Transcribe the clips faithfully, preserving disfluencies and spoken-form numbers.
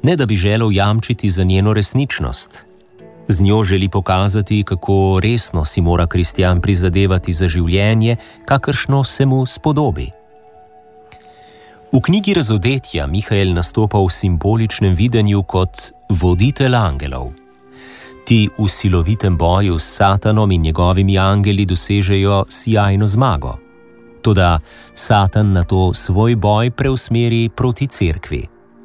ne da bi želel jamčiti za njeno resničnost. Z njo želi pokazati, kako resno si mora kristjan prizadevati za življenje, kakršno se mu spodobi. V knjigi Razodetja Mihael nastopa v simboličnem videnju kot voditelj angelov. Ti v silovitem boju s Satanom in njegovimi angeli dosežejo sijajno zmago. Toda Satan nato svoj boj preusmeri proti cerkvi.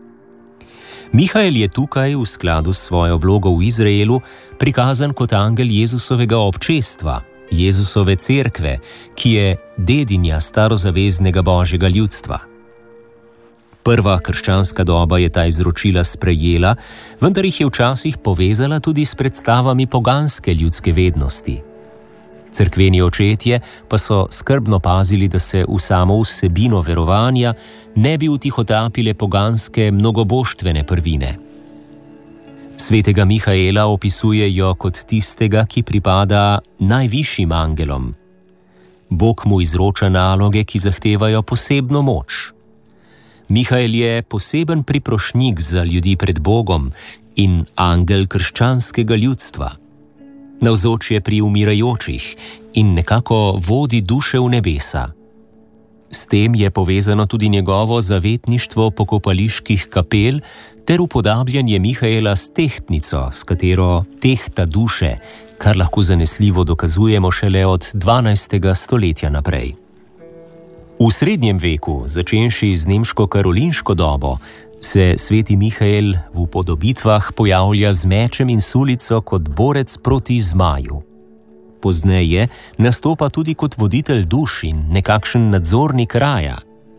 Mihael je tukaj, v skladu s svojo vlogo v Izraelu, prikazan kot angel Jezusovega občestva, Jezusove cerkve, ki je dedinja starozaveznega božjega ljudstva. Prva krščanska doba je ta izročila sprejela, vendar jih je včasih povezala tudi s predstavami poganske ljudske vednosti. Cerkveni očetje pa so skrbno pazili, da se v samo vsebino verovanja ne bi vtihotapile poganske mnogoboštvene prvine. Svetega Mihaela opisujejo kot tistega, ki pripada najvišjim angelom. Bog mu izroča naloge, ki zahtevajo posebno moč. Mihael je poseben priprošnjik za ljudi pred Bogom in angel krščanskega ljudstva. Navzoč je pri umirajočih in nekako vodi duše v nebesa. S tem je povezano tudi njegovo zavetništvo pokopaliških kapel ter upodabljanje Mihaela s tehtnico, s katero tehta duše, kar lahko zanesljivo dokazujemo šele od dvanajstega stoletja naprej. V srednjem veku, začenši z nemško-karolinško dobo, se sveti Mihael v upodobitvah pojavlja z mečem in sulico kot borec proti zmaju. Pozneje nastopa tudi kot voditelj duš in nekakšen nadzornik raja.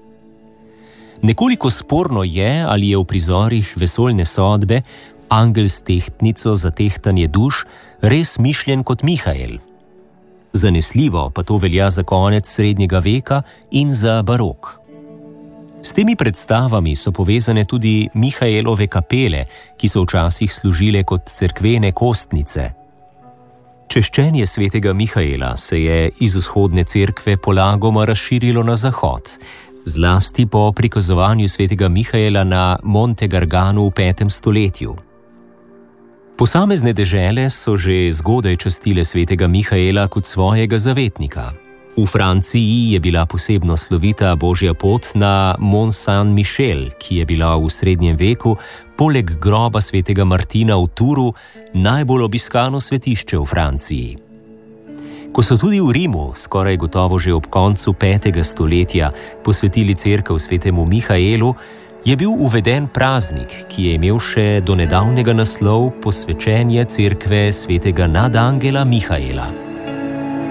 Nekoliko sporno je, ali je v prizorih vesoljne sodbe angel s tehtnico za tehtanje duš res mišljen kot Mihael. Zanesljivo pa to velja za konec srednjega veka in za barok. S temi predstavami so povezane tudi Mihaelove kapele, ki so včasih služile kot cerkvene kostnice. Češčenje svetega Mihaela se je iz vzhodne cerkve polagoma razširilo na zahod, zlasti po prikazovanju svetega Mihaela na Monte Garganu v petem stoletju. Posamezne dežele so že zgodaj častile svetega Mihaela kot svojega zavetnika. V Franciji je bila posebno slovita božja pot na Mont Saint-Michel, ki je bila v srednjem veku, poleg groba svetega Martina v Turu, najbolj obiskano svetišče v Franciji. Ko so tudi v Rimu, skoraj gotovo že ob koncu petega stoletja, posvetili cerkev svetemu Mihaelu, je bil uveden praznik, ki je imel še do nedavnega naslov posvečenje cerkve svetega nadangela Mihaela.